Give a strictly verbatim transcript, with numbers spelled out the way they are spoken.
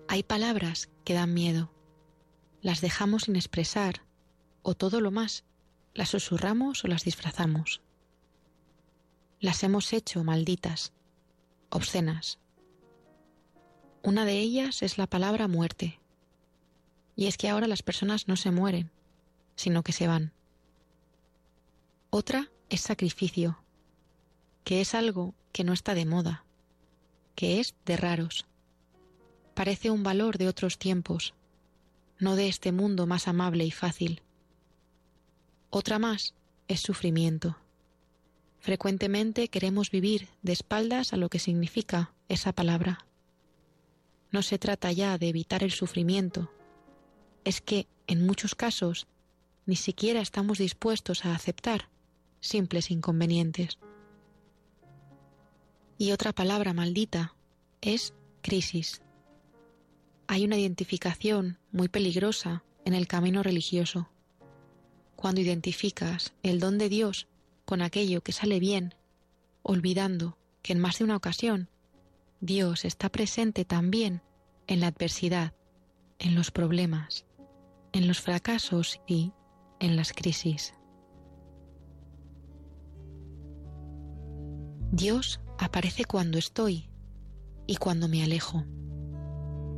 Hay palabras que dan miedo. Las dejamos sin expresar, o todo lo más, las susurramos o las disfrazamos. Las hemos hecho malditas, obscenas. Una de ellas es la palabra muerte. Y es que ahora las personas no se mueren, sino que se van. Otra es sacrificio, que es algo que no está de moda, que es de raros. Parece un valor de otros tiempos, no de este mundo más amable y fácil. Otra más es sufrimiento. Frecuentemente queremos vivir de espaldas a lo que significa esa palabra. No se trata ya de evitar el sufrimiento, es que, en muchos casos, ni siquiera estamos dispuestos a aceptar simples inconvenientes. Y otra palabra maldita es crisis. Hay una identificación muy peligrosa en el camino religioso. Cuando identificas el don de Dios con aquello que sale bien, olvidando que en más de una ocasión Dios está presente también en la adversidad, en los problemas, en los fracasos y en las crisis. Dios aparece cuando estoy y cuando me alejo.